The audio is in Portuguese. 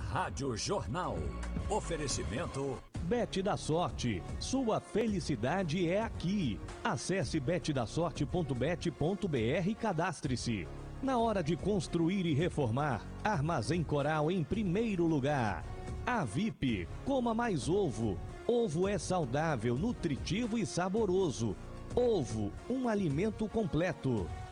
Rádio Jornal. Oferecimento Bet da Sorte. Sua felicidade é aqui. Acesse betdasorte.bet.br e cadastre-se. Na hora de construir e reformar, Armazém Coral em primeiro lugar. A VIP, coma mais ovo. Ovo é saudável, nutritivo e saboroso. Ovo, um alimento completo.